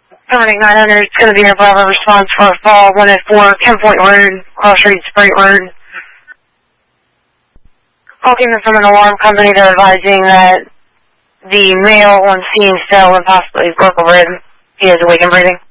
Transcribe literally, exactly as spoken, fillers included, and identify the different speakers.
Speaker 1: Terminating nine hundred, it's going to be a Bravo response for fall one at four, ten point word, cross read, sprite word. Calling from an alarm company, they're advising that the male on scene fell and possibly broke a rib. He is awake and breathing.